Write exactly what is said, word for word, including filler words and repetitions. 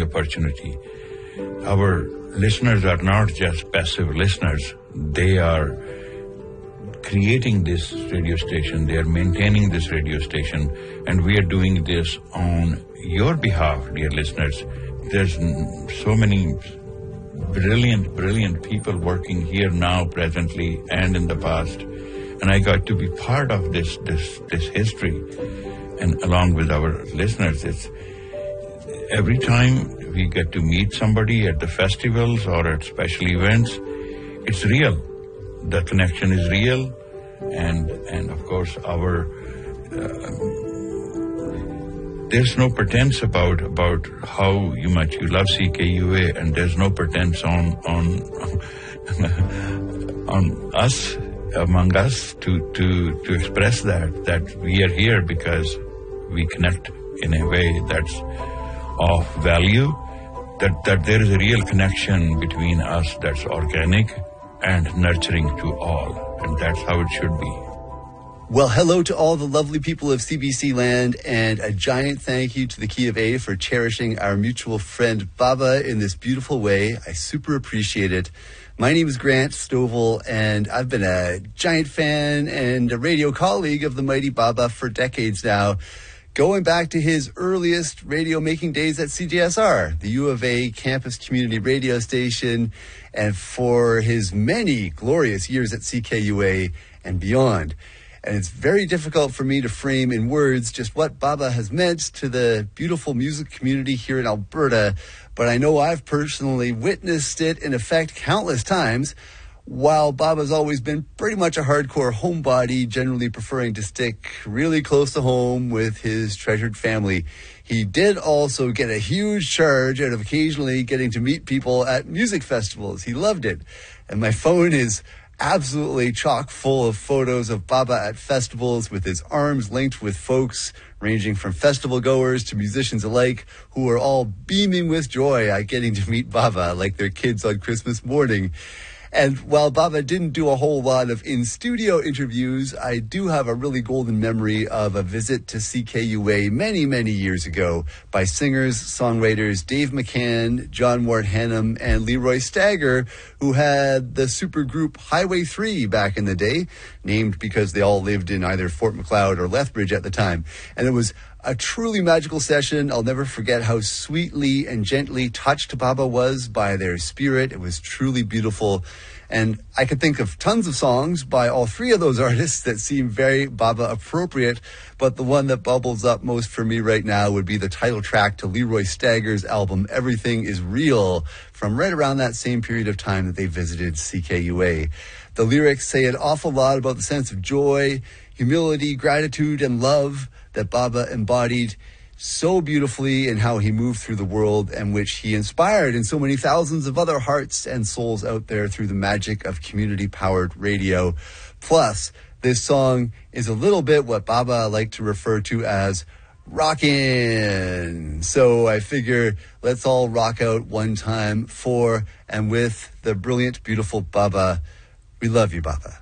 amazing opportunity. Our listeners are not just passive listeners. They are creating this radio station. They are maintaining this radio station. And we are doing this on your behalf, dear listeners. There's so many brilliant, brilliant people working here now, presently, and in the past. And I got to be part of this this this history. And along with our listeners, it's every time we get to meet somebody at the festivals or at special events, it's real. The connection is real. And, and of course, our... Uh, There's no pretense about about how you much you love C K U A, and there's no pretense on on on us among us to to to express that that we are here because we connect in a way that's of value. That that there is a real connection between us that's organic and nurturing to all, and that's how it should be. Well, hello to all the lovely people of C B C land, and a giant thank you to the Key of A for cherishing our mutual friend Baba in this beautiful way. I super appreciate it. My name is Grant Stovall, and I've been a giant fan and a radio colleague of the mighty Baba for decades now, going back to his earliest radio-making days at C J S R, the U of A campus community radio station, and for his many glorious years at C K U A and beyond. And it's very difficult for me to frame in words just what Baba has meant to the beautiful music community here in Alberta, but I know I've personally witnessed it in effect countless times. While Baba's always been pretty much a hardcore homebody, generally preferring to stick really close to home with his treasured family, he did also get a huge charge out of occasionally getting to meet people at music festivals. He loved it. And my phone is absolutely chock full of photos of Baba at festivals with his arms linked with folks ranging from festival goers to musicians alike who are all beaming with joy at getting to meet Baba like their kids on Christmas morning. And while Baba didn't do a whole lot of in-studio interviews, I do have a really golden memory of a visit to C K U A many, many years ago by singers, songwriters Dave McCann, John Ward Hannum, and Leroy Stagger, who had the supergroup Highway three back in the day, named because they all lived in either Fort Macleod or Lethbridge at the time. And it was a truly magical session. I'll never forget how sweetly and gently touched Baba was by their spirit. It was truly beautiful. And I could think of tons of songs by all three of those artists that seem very Baba appropriate, but the one that bubbles up most for me right now would be the title track to Leroy Stagger's album, Everything Is Real, from right around that same period of time that they visited C K U A. The lyrics say an awful lot about the sense of joy, humility, gratitude, and love that Baba embodied so beautifully in how he moved through the world, and which he inspired in so many thousands of other hearts and souls out there through the magic of community-powered radio. Plus, this song is a little bit what Baba liked to refer to as rockin'. So I figure let's all rock out one time for and with the brilliant, beautiful Baba. We love you, Baba.